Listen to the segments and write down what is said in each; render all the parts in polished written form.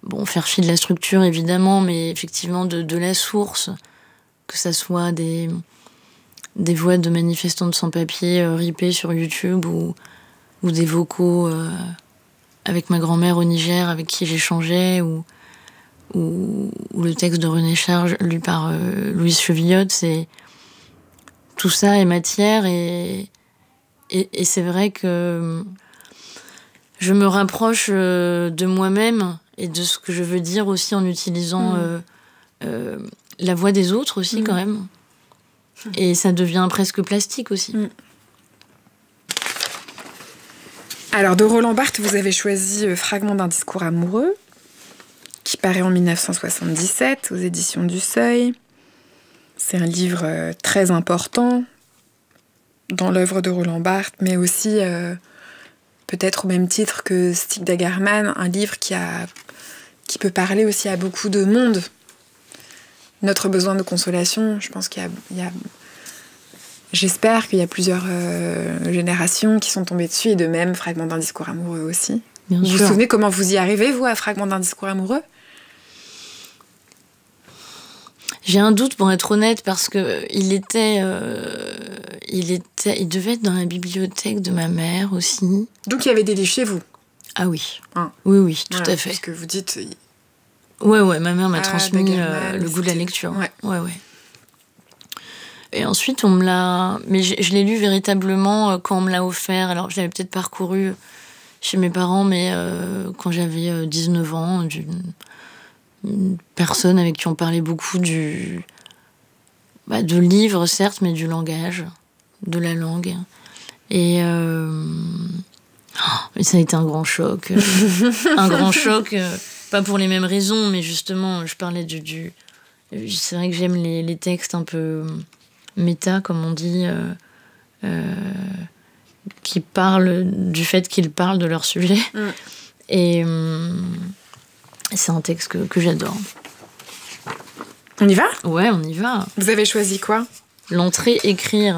faire fi de la structure, évidemment, mais effectivement de la source, que ça soit des voix de manifestants de sans-papiers ripées sur YouTube ou des vocaux avec ma grand-mère au Niger, avec qui j'échangeais, ou le texte de René Char lu par Louise Chevillotte. Tout ça est matière, et c'est vrai que je me rapproche de moi-même et de ce que je veux dire aussi en utilisant la voix des autres aussi, quand même. Et ça devient presque plastique aussi. Alors, de Roland Barthes, vous avez choisi Fragment d'un discours amoureux, qui paraît en 1977 aux éditions du Seuil. C'est un livre très important dans l'œuvre de Roland Barthes, mais aussi, peut-être au même titre que Stig Dagerman, un livre qui peut parler aussi à beaucoup de monde. Notre besoin de consolation, je pense j'espère qu'il y a plusieurs générations qui sont tombées dessus, et de même, Fragment d'un discours amoureux aussi. Vous vous souvenez comment vous y arrivez, vous, à Fragment d'un discours amoureux ? J'ai un doute, pour être honnête, parce que il devait être dans la bibliothèque de ma mère aussi. Donc il y avait des livres chez vous ? Ah oui. Oui, tout à fait. Parce que vous dites... Ouais, ma mère m'a transmis le goût de la lecture. Ouais. Et ensuite, on me l'a... Mais je l'ai lu véritablement quand on me l'a offert. Alors, je l'avais peut-être parcouru chez mes parents, mais quand j'avais 19 ans, une personne avec qui on parlait beaucoup de livres, certes, mais du langage, de la langue. Et ça a été un grand choc. Un grand choc, pas pour les mêmes raisons, mais justement, je parlais c'est vrai que j'aime les textes un peu méta, comme on dit, qui parlent du fait qu'ils parlent de leur sujet. Et c'est un texte que j'adore. On y va ? Ouais, on y va. Vous avez choisi quoi ? L'entrée écrire,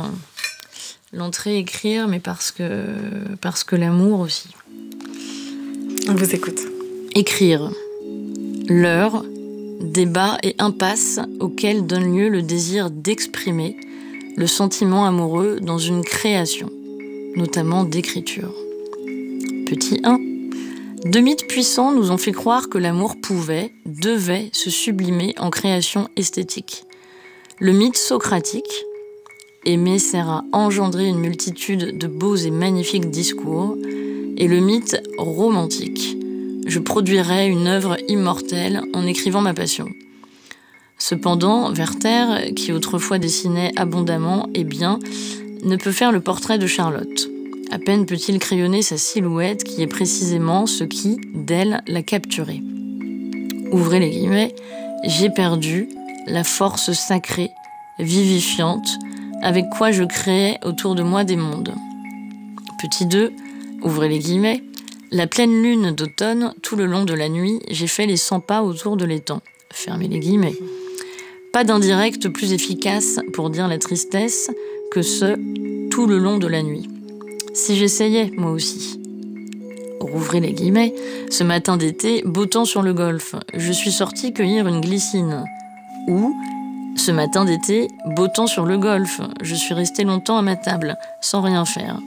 mais parce que l'amour aussi. On vous écoute. Écrire. L'heure, débat et impasse auxquels donne lieu le désir d'exprimer le sentiment amoureux dans une création, notamment d'écriture. Petit 1. Deux mythes puissants nous ont fait croire que l'amour devait se sublimer en création esthétique. Le mythe socratique, aimer sert à engendrer une multitude de beaux et magnifiques discours, et le mythe romantique, je produirais une œuvre immortelle en écrivant ma passion. Cependant, Werther, qui autrefois dessinait abondamment et bien, ne peut faire le portrait de Charlotte. À peine peut-il crayonner sa silhouette qui est précisément ce qui, d'elle, l'a capturée. Ouvrez les guillemets, j'ai perdu la force sacrée, vivifiante, avec quoi je créais autour de moi des mondes. Petit 2, ouvrez les guillemets, la pleine lune d'automne, tout le long de la nuit, j'ai fait les 100 pas autour de l'étang. Fermez les guillemets. Pas d'indirect plus efficace pour dire la tristesse que ce « tout le long de la nuit ». Si j'essayais, moi aussi. Rouvrez les guillemets. Ce matin d'été, beau temps sur le golfe, je suis sortie cueillir une glycine. Ou, ce matin d'été, beau temps sur le golfe, je suis restée longtemps à ma table, sans rien faire.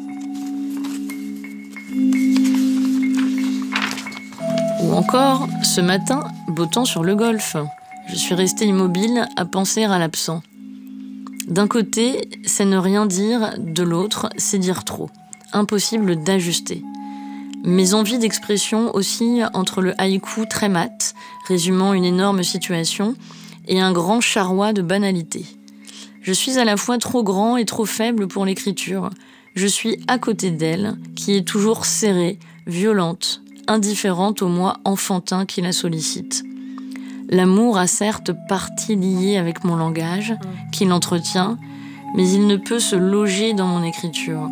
Ou encore, ce matin, beau temps sur le golfe, je suis restée immobile à penser à l'absent. D'un côté, c'est ne rien dire, de l'autre, c'est dire trop. Impossible d'ajuster. Mes envies d'expression oscillent entre le haïku très mat, résumant une énorme situation, et un grand charroi de banalité. Je suis à la fois trop grand et trop faible pour l'écriture. Je suis à côté d'elle, qui est toujours serrée, violente, indifférente au moi enfantin qui la sollicite. L'amour a certes partie liée avec mon langage, qui l'entretient, mais il ne peut se loger dans mon écriture.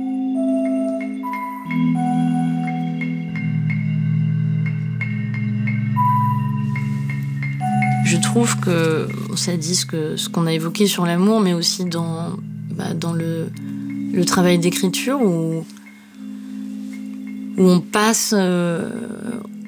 Je trouve que ça dit ce qu'on a évoqué sur l'amour, mais aussi dans le travail d'écriture où on passe